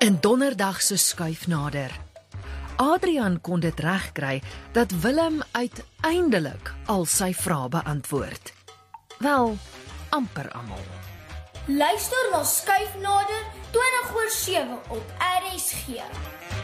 In Donderdag se skuif nader. Adrian kon dit regkry dat Willem uiteindelik al sy vrae beantwoord. Wel, amper almal. Luister na Skuif Nader 20/7 op RSG.